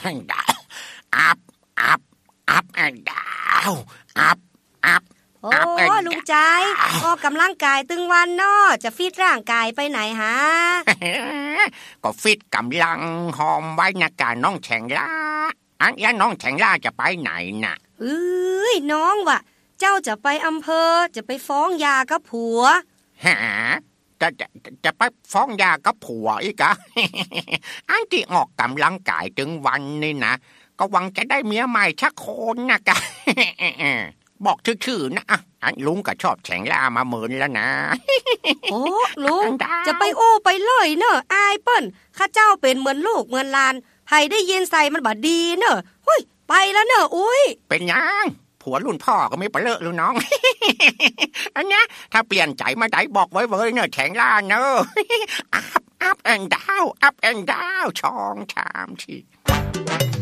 and down up up up and down up up โอ้ลุงใจออกกำลังกายตึงวันเนาะจะฟิตร่างกายไปไหนฮะก็ฟิตกำลังหอมไว้นะกะน้องแฉงล่าอันแล้วน้องแฉงล่าจะไปไหนน่ะเอ้ยน้องว่ะเจ้าจะไปอำเภอจะไปฟ้องยากับผัวฮะจะไปฟ้องยากับผัวอีกอะ อันที่ออกกำลังกายถึงวันนี่นะก็หวังจะได้เมียใหม่ชักคนนะกะ บอกชื่อๆนะอันลุงก็ชอบแฉงล่ามาเหมือนแล้วนะโอ้ลุงจะไปโอ้ไปเลยเนอะอายเปิ้นข้าเจ้าเป็นเหมือนลูกเหมือนหลานไผได้ยินใส่มันบ่ดีเนอะหุ้ยไปแล้วเนอะอุ้ยเป็นยังผัวรุ่นพ่อก็ไม่เปรอะลูกน้อง อันเนี้ยถ้าเปลี่ยนใจมาได้บอกไว้เว้ยเนอะแฉงล่าเนอะ up and down up and down ช่องชามที